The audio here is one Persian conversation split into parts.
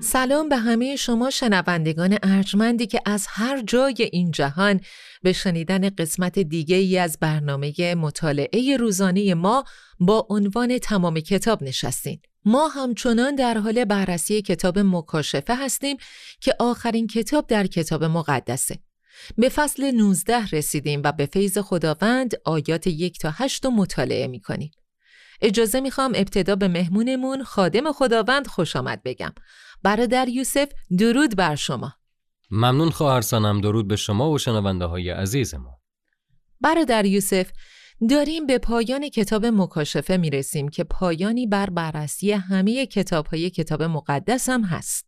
سلام به همه شما شنوندگان ارجمندی که از هر جای این جهان به شنیدن قسمت دیگه ای از برنامه مطالعه روزانه ما با عنوان تمام کتاب نشستین. ما همچنان در حال بررسی کتاب مکاشفه هستیم که آخرین کتاب در کتاب مقدسه. به فصل 19 رسیدیم و به فیض خداوند آیات 1 تا 8 رو مطالعه می‌کنیم. اجازه میخوام ابتدا به مهمونمون خادم خداوند خوش آمد بگم. برادر یوسف، درود بر شما. ممنون خواهر سنم، درود به شما و شنونده های عزیز ما. برادر یوسف، داریم به پایان کتاب مکاشفه میرسیم که پایانی بر بررسی همه کتاب‌های کتاب مقدس هم هست.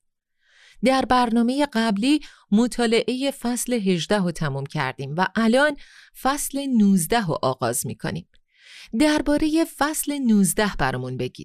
در برنامه قبلی مطالعه فصل 18 رو تموم کردیم و الان فصل 19 رو آغاز میکنیم. درباره فصل 19 برامون بگید.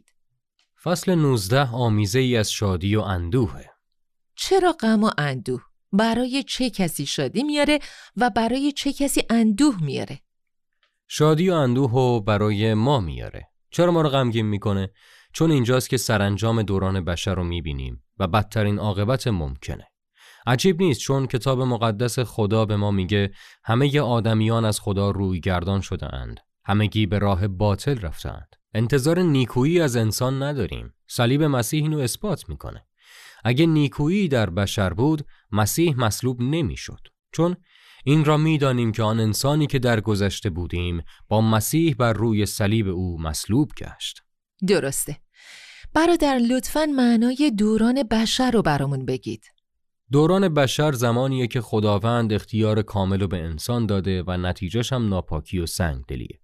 فصل 19 آمیزه ای از شادی و اندوهه. چرا غم و اندوه؟ برای چه کسی شادی میاره و برای چه کسی اندوه میاره؟ شادی و اندوه رو برای ما میاره. چرا ما رو غمگین میکنه؟ چون اینجاست که سرانجام دوران بشر رو میبینیم و بدترین عاقبت ممکنه. عجیب نیست، چون کتاب مقدس خدا به ما میگه همه آدمیان از خدا روی گردان شده اند. همگی به راه باطل رفتند. انتظار نیکویی از انسان نداریم. صلیب مسیح اینو اثبات میکنه. اگه نیکویی در بشر بود، مسیح مصلوب نمیشد. چون این را میدانیم که آن انسانی که در گذشته بودیم با مسیح بر روی صلیب او مصلوب گشت. درسته. برادر لطفاً معنای دوران بشر رو برامون بگید. دوران بشر زمانیه که خداوند اختیار کامل رو به انسان داده و نتیجهش هم ناپاکی و سنگدلیه.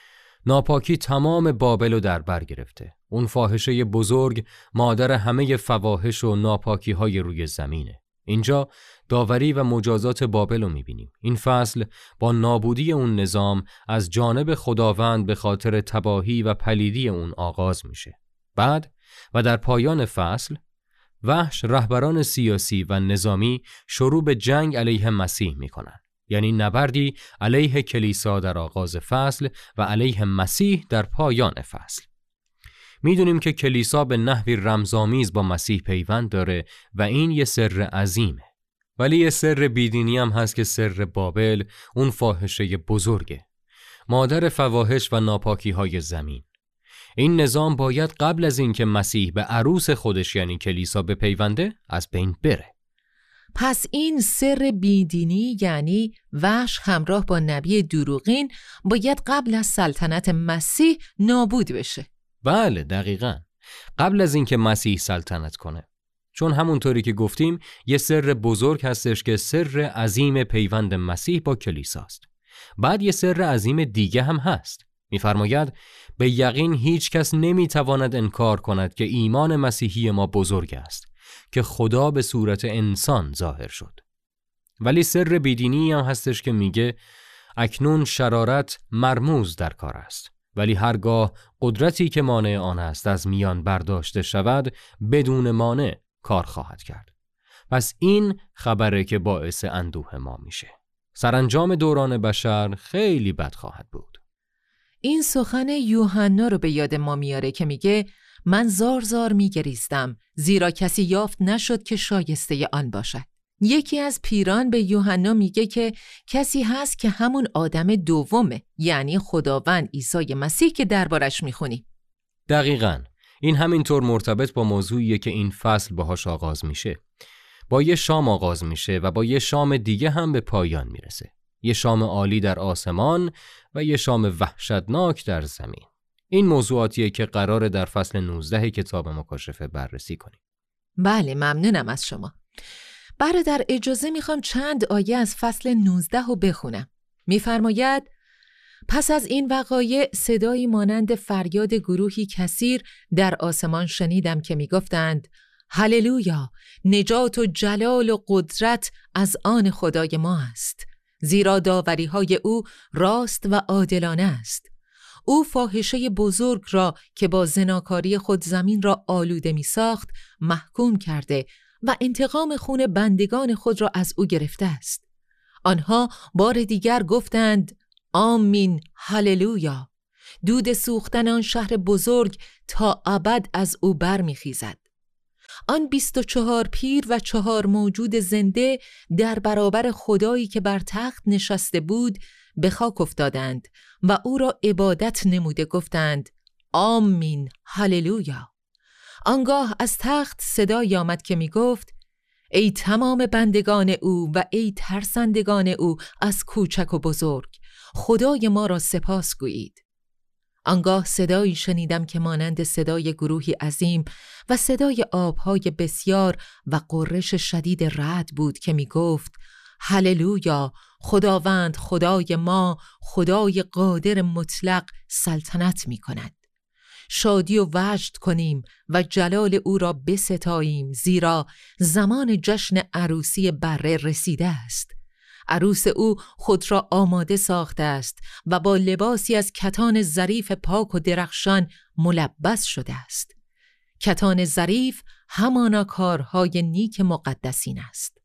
ناپاکی تمام بابل رو در بر گرفته. اون فاحشه بزرگ مادر همه فواحش و ناپاکی های روی زمینه. اینجا داوری و مجازات بابل رو میبینیم. این فصل با نابودی اون نظام از جانب خداوند به خاطر تباهی و پلیدی اون آغاز میشه. بعد و در پایان فصل وحش رهبران سیاسی و نظامی شروع به جنگ علیه مسیح میکنن. یعنی نبردی علیه کلیسا در آغاز فصل و علیه مسیح در پایان فصل. میدونیم که کلیسا به نحوی رمزآمیز با مسیح پیوند داره و این یه سر عظیمه. ولی یه سر بیدینی هم هست که سر بابل، اون فاحشه بزرگه، مادر فواحش و ناپاکی های زمین. این نظام باید قبل از این که مسیح به عروس خودش یعنی کلیسا بپیونده از بین بره. پس این سر بیدینی یعنی وحش همراه با نبی دروغین باید قبل از سلطنت مسیح نابود بشه. بله دقیقاً، قبل از اینکه مسیح سلطنت کنه. چون همونطوری که گفتیم یه سر بزرگ هستش که سر عظیم پیوند مسیح با کلیساست. بعد یه سر عظیم دیگه هم هست. می‌فرماید به یقین هیچ کس نمی‌تواند انکار کند که ایمان مسیحی ما بزرگ است، که خدا به صورت انسان ظاهر شد. ولی سر بیدینی هم هستش که میگه اکنون شرارت مرموز در کار است، ولی هرگاه قدرتی که مانع آن است از میان برداشته شود بدون مانع کار خواهد کرد. پس این خبره که باعث اندوه ما میشه. سرانجام دوران بشر خیلی بد خواهد بود. این سخن یوحنا رو به یاد ما میاره که میگه من زار زار میگریستم زیرا کسی یافت نشد که شایسته آن باشد. یکی از پیران به یوحنا میگه که کسی هست که همون آدم دومه، یعنی خداوند عیسی مسیح که دربارش میخونیم. دقیقاً این همینطور مرتبط با موضوعیه که این فصل باهاش آغاز میشه. با یه شام آغاز میشه و با یه شام دیگه هم به پایان میرسه. یه شام عالی در آسمان و یه شام وحشتناک در زمین. این موضوعاتیه که قراره در فصل 19 کتاب مکاشفه بررسی کنیم. بله، ممنونم از شما. برادر اجازه میخوام چند آیه از فصل 19 رو بخونم. میفرماید پس از این وقایع صدایی مانند فریاد گروهی کثیر در آسمان شنیدم که میگفتند هللویا، نجات و جلال و قدرت از آن خدای ما است، زیرا داوری‌های او راست و عادلانه است. او فاحشه بزرگ را که با زناکاری خود زمین را آلوده می ساخت محکوم کرده و انتقام خون بندگان خود را از او گرفته است. آنها بار دیگر گفتند آمین هللویا. دود سوختن آن شهر بزرگ تا ابد از او بر می خیزد. آن 24 پیر و 4 موجود زنده در برابر خدایی که بر تخت نشسته بود به خاک افتادند و او را عبادت نموده گفتند آمین هللویا. آنگاه از تخت صدایی آمد که می گفت ای تمام بندگان او و ای ترسندگان او از کوچک و بزرگ، خدای ما را سپاس گویید. آنگاه صدایی شنیدم که مانند صدای گروهی عظیم و صدای آبهای بسیار و غرش شدید رعد بود که می گفت هللویا، خداوند خدای ما، خدای قادر مطلق سلطنت می کند. شادی و وجد کنیم و جلال او را بستاییم، زیرا زمان جشن عروسی بره رسیده است. عروس او خود را آماده ساخته است و با لباسی از کتان ظریف پاک و درخشان ملبس شده است. کتان ظریف همانا کارهای نیک مقدسین است.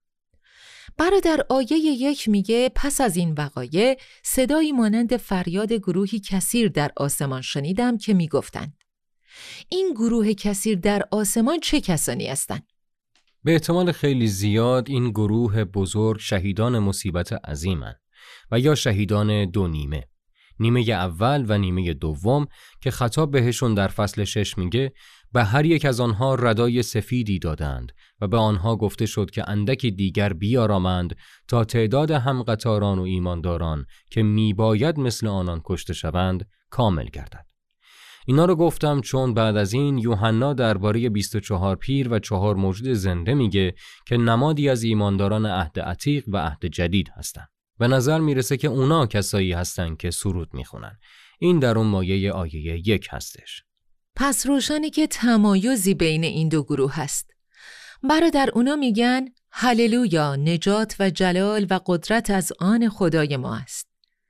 برادر آیه 1 میگه پس از این وقایع صدایی مانند فریاد گروهی کثیر در آسمان شنیدم که میگفتند. این گروه کثیر در آسمان چه کسانی هستند؟ به احتمال خیلی زیاد این گروه بزرگ شهیدان مصیبت عظیمند و یا شهیدان 2 نیمه. نیمه اول و نیمه دوم که خطاب بهشون در فصل 6 میگه به هر یک از آنها ردای سفیدی دادند و به آنها گفته شد که اندکی دیگر بیارامند تا تعداد همقطاران و ایمانداران که میباید مثل آنان کشته شوند کامل گردد. اینا رو گفتم چون بعد از این یوحنا درباره 24 پیر و 4 موجود زنده میگه که نمادی از ایمانداران عهد عتیق و عهد جدید هستن. به نظر میرسه که اونا کسایی هستن که سرود میخونن. این در اون مایه آیه 1 هستش. پس روشنه که تمایزی بین این 2 گروه هست. برادر اونا میگن هللویا، نجات و جلال و قدرت از آن خدای ما است.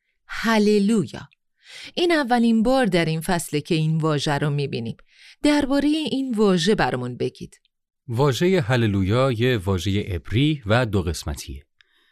هللویا. این اولین بار در این فصله که این واژه رو میبینیم. درباره این واژه برامون بگید. واژه هللویا یه واژه عبری و 2 قسمتیه.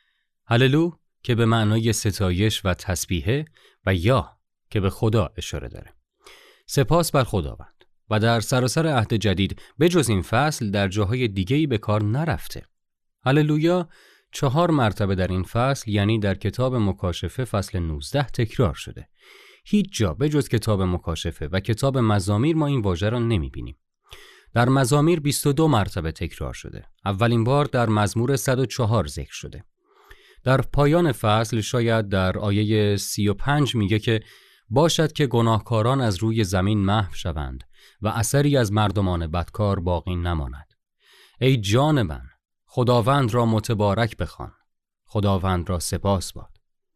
هللو که به معنای ستایش و تسبیحه و یا که به خدا اشاره داره. سپاس بر خداوند. و در سراسر عهد جدید به جز این فصل در جاهای دیگه‌ای به کار نرفته. هللویا 4 مرتبه در این فصل، یعنی در کتاب مکاشفه فصل 19 تکرار شده. هیچ جا به جز کتاب مکاشفه و کتاب مزامیر ما این واژه را نمی‌بینیم. در مزامیر 22 مرتبه تکرار شده. اولین بار در مزمور 104 ذکر شده. در پایان فصل شاید در آیه 35 میگه که باشد که گناهکاران از روی زمین محو شوند و اثری از مردمان بدکار باقی نماند. ای جان من، خداوند را متبارک بخوان، خداوند را سپاس باد.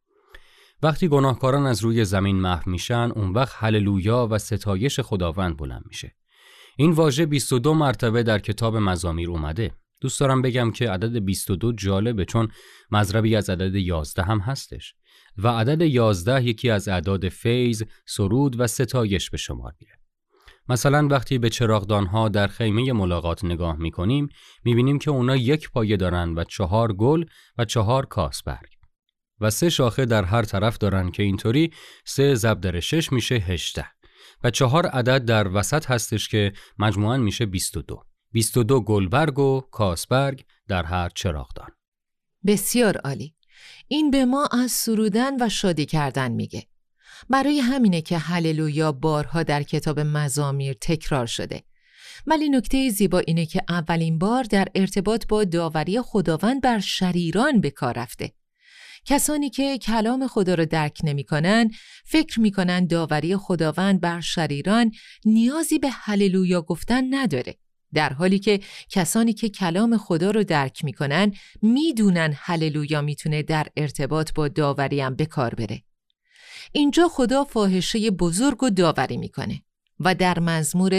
وقتی گناهکاران از روی زمین محو میشن، اون وقت هللویا و ستایش خداوند بلند میشه. این واژه 22 مرتبه در کتاب مزامیر اومده. دوست دارم بگم که عدد 22 جالبه چون مضربی از عدد 11 هم هستش و عدد 11 یکی از اعداد فیض، سرود و ستایش به شمار میره. مثلا وقتی به چراغدانها در خیمه ملاقات نگاه میکنیم میبینیم که اونا 1 پایه دارن و 4 گل و 4 کاس برگ و 3 شاخه در هر طرف دارن که اینطوری 3 ضرب در 6 میشه 18 و 4 عدد در وسط هستش که مجموعاً میشه 22. 22 گلبرگ و کاسبرگ در هر چراغدان. بسیار عالی. این به ما از سرودن و شادی کردن میگه. برای همینه که هللویا بارها در کتاب مزامیر تکرار شده. ولی نکته زیبا اینه که اولین بار در ارتباط با داوری خداوند بر شریران به کار رفته. کسانی که کلام خدا رو درک نمی‌کنن فکر می‌کنن داوری خداوند بر شریران نیازی به هللویا گفتن نداره. در حالی که کسانی که کلام خدا رو درک میکنن میدونن هللویا میتونه در ارتباط با داوری هم به کار بره. اینجا خدا فاحشه بزرگ و داوری میکنه و در مزمور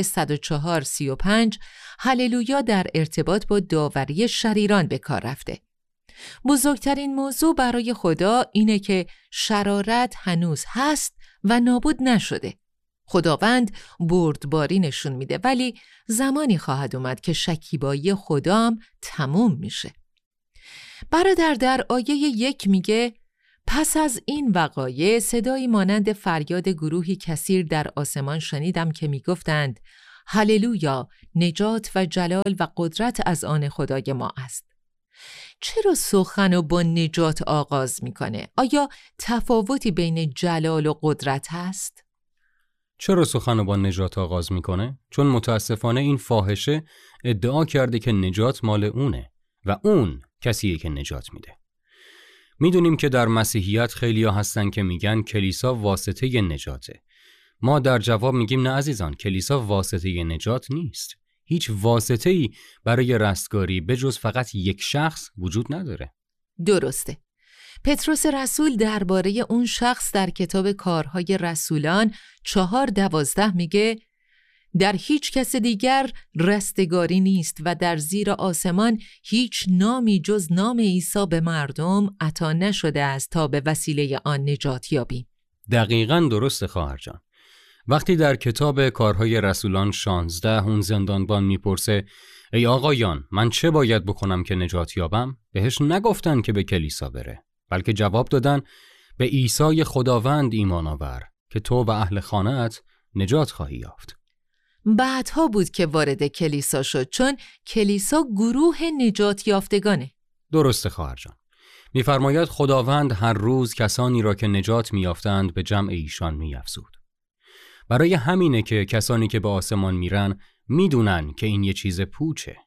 104:35 هللویا در ارتباط با داوری شریران به کار رفته. بزرگترین موضوع برای خدا اینه که شرارت هنوز هست و نابود نشده. خداوند بردباری نشون میده ولی زمانی خواهد اومد که شکیبایی خدام تموم میشه. برادر در آیه 1 میگه پس از این وقایع صدایی مانند فریاد گروهی کثیر در آسمان شنیدم که میگفتند هللویا، نجات و جلال و قدرت از آن خدای ما است. چرا سخن رو با نجات آغاز میکنه؟ آیا تفاوتی بین جلال و قدرت هست؟ چرا سخن رو با نجات آغاز میکنه؟ چون متاسفانه این فاحشه ادعا کرده که نجات مال اونه و اون کسیه که نجات میده. میدونیم که در مسیحیت خیلیا هستن که میگن کلیسا واسطه نجاته. ما در جواب میگیم نه عزیزان، کلیسا واسطه نجات نیست. هیچ واسطه‌ای برای رستگاری به جز فقط یک شخص وجود نداره. درسته. پتروس رسول درباره اون شخص در کتاب کارهای رسولان 4:12 میگه در هیچ کس دیگر رستگاری نیست و در زیر آسمان هیچ نامی جز نام عیسی به مردم عطا نشده است تا به وسیله آن نجات یابیم. دقیقاً درسته خواهر جان. وقتی در کتاب کارهای رسولان 16 اون زندانبان میپرسه ای آقایان من چه باید بکنم که نجات یابم؟ بهش نگفتن که به کلیسا بره، بلکه جواب دادن به عیسی خداوند ایمان آور که تو و اهل خانه‌ات نجات خواهی یافت. بعدها بود که وارد کلیسا شد، چون کلیسا گروه نجات یافتگانه. درسته خواهر جان. میفرماید خداوند هر روز کسانی را که نجات میافتند به جمع ایشان میافزود. برای همینه که کسانی که به آسمان میرن میدونن که این یه چیز پوچه.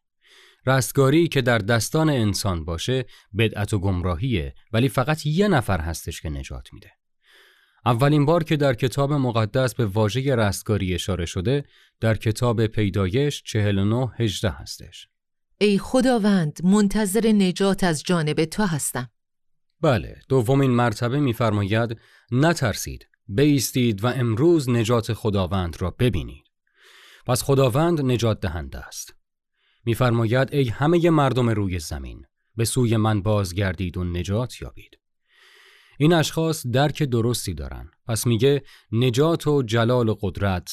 رستگاری که در دستان انسان باشه بدعت و گمراهیه، ولی فقط یه نفر هستش که نجات میده. اولین بار که در کتاب مقدس به واژه رستگاری اشاره شده در کتاب پیدایش 49:18 هستش. ای خداوند منتظر نجات از جانب تو هستم. بله، دومین مرتبه میفرماید نترسید، بایستید و امروز نجات خداوند را ببینید. پس خداوند نجات دهنده است. میفرماید ای همه مردم روی زمین به سوی من بازگردید و نجات یابید. این اشخاص درک درستی دارن. پس میگه نجات و جلال و قدرت.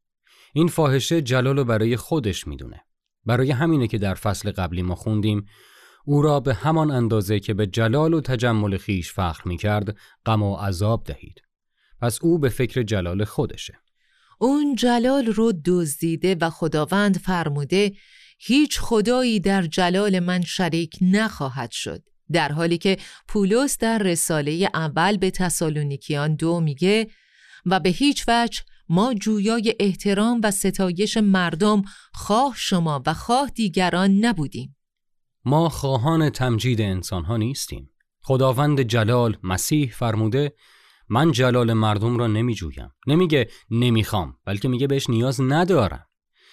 این فاحشه جلال رو برای خودش میدونه. برای همینه که در فصل قبلی ما خوندیم او را به همان اندازه که به جلال و تجمل خیش فخر میکرد غم و عذاب دهید. پس او به فکر جلال خودشه. اون جلال رو دزدیده و خداوند فرموده هیچ خدایی در جلال من شریک نخواهد شد. در حالی که پولس در رساله اول به تسالونیکیان 2 میگه و به هیچ وجه ما جویای احترام و ستایش مردم خواه شما و خواه دیگران نبودیم. ما خواهان تمجید انسانها نیستیم. خداوند جلال مسیح فرموده من جلال مردم را نمی جویم. نمیگه نمیخوام، بلکه میگه بهش نیاز ندارم.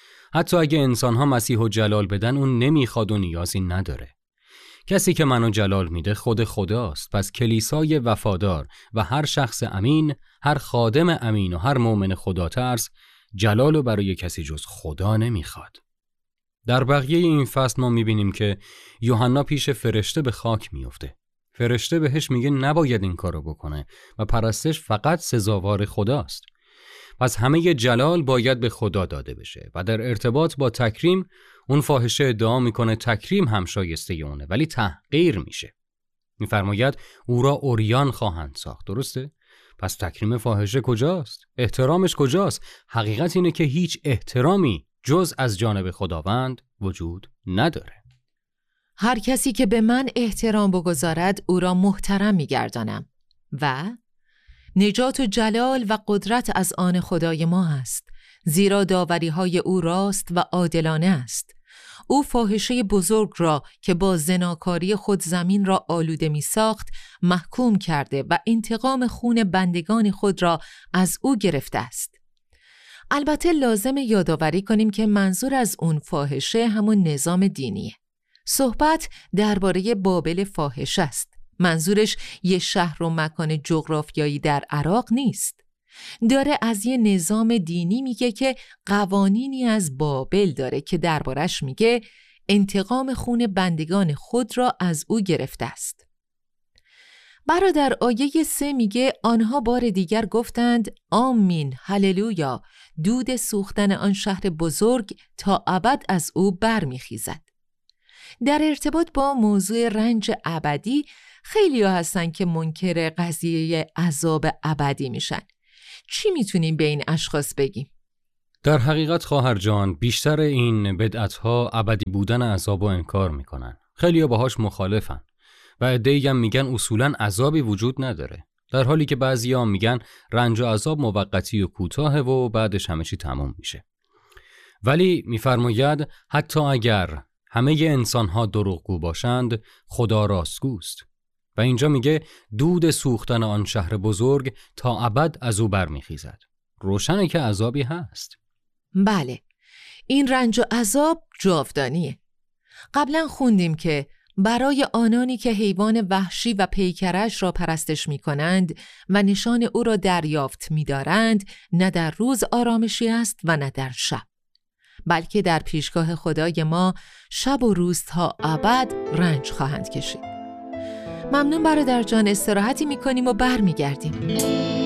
حتی اگه انسانها مسیح و جلال بدن اون نمیخواد و نیازی نداره. کسی که منو جلال میده خود خداست. پس کلیسای وفادار و هر شخص امین، هر خادم امین و هر مؤمن خدا ترس جلالو برای کسی جز خدا نمیخواد. در بقیه این فصل ما میبینیم که یوحنا پیش فرشته به خاک میفته. فرشته بهش میگه نباید این کارو بکنه و پرستش فقط سزاوار خداست. پس همه جلال باید به خدا داده بشه و در ارتباط با تکریم اون فاحشه ادعا میکنه تکریم هم شایسته اونه ولی تحقیر میشه. میفرماید او را عریان خواهند ساخت. درسته؟ پس تکریم فاحشه کجاست؟ احترامش کجاست؟ حقیقت اینه که هیچ احترامی جز از جانب خداوند وجود نداره. هر کسی که به من احترام بگذارد او را محترم میگردانم و نجات و جلال و قدرت از آن خدای ما است، زیرا داوری‌های او راست و عادلانه است. او فاحشه بزرگ را که با زناکاری خود زمین را آلوده می ساخت محکوم کرده و انتقام خون بندگان خود را از او گرفته است. البته لازم یادآوری کنیم که منظور از اون فاحشه همون نظام دینیه. صحبت درباره بابل فاحش است. منظورش یه شهر و مکان جغرافیایی در عراق نیست. داره از یه نظام دینی میگه که قوانینی از بابل داره که دربارش میگه انتقام خون بندگان خود را از او گرفته است. برادر آیه 3 میگه آنها بار دیگر گفتند آمین هللویا، دود سوختن آن شهر بزرگ تا ابد از او برمیخیزد. در ارتباط با موضوع رنج ابدی خیلی ها هستن که منکر قضیه عذاب ابدی میشن. چی میتونیم به این اشخاص بگیم؟ در حقیقت خواهر جان، بیشتر این بدعت‌ها ابدی بودن عذاب رو انکار میکنن. خیلی‌ها باهاش مخالفن و عده‌ای هم میگن اصولاً عذابی وجود نداره، در حالی که بعضی‌ها میگن رنج و عذاب موقتی و کوتاهه و بعدش همه چی تموم میشه. ولی میفرماید حتی اگر همه انسان‌ها دروغگو باشند، خدا راستگوست. و اینجا میگه دود سوختن آن شهر بزرگ تا ابد از او برمیخیزد. روشنه که عذابی هست. بله، این رنج و عذاب جاودانیه. قبلا خوندیم که برای آنانی که حیوان وحشی و پیکرش را پرستش می کنند و نشان او را دریافت می دارند، نه در روز آرامشی است و نه در شب، بلکه در پیشگاه خدای ما شب و روز تا ابد رنج خواهند کشید. ممنون برادر جان، استراحتی می کنیم و بر می گردیم.